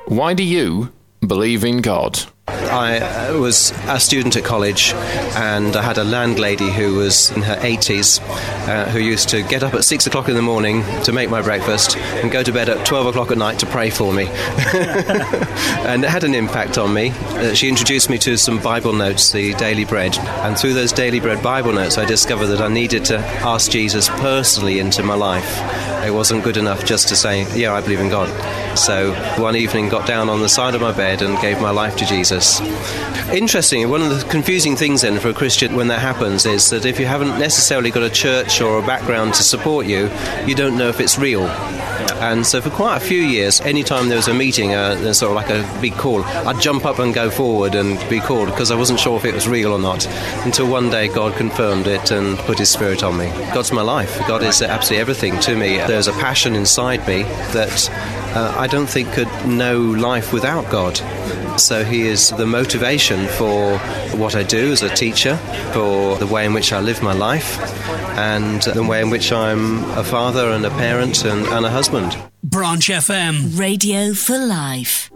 Why do you believe in God? I was a student at college, and I had a landlady who was in her 80s, who used to get up at 6 o'clock in the morning to make my breakfast and go to bed at 12 o'clock at night to pray for me. And it had an impact on me. She introduced me to some Bible notes, the Daily Bread, and through those Daily Bread Bible notes I discovered that I needed to ask Jesus personally into my life. It wasn't good enough just to say, yeah, I believe in God. So one evening got down on the side of my bed and gave my life to Jesus. Interesting, one of the confusing things then for a Christian when that happens is that if you haven't necessarily got a church or a background to support you, you don't know if it's real. And so for quite a few years, anytime there was a meeting, sort of like a big call, I'd jump up and go forward and be called because I wasn't sure if it was real or not, until one day God confirmed it and put his Spirit on me. God's my life. God is absolutely everything to me. There's a passion inside me that I don't think could know life without God. So he is the motivation for what I do as a teacher, for the way in which I live my life, and the way in which I'm a father and a parent and a husband. Branch FM. Radio for Life.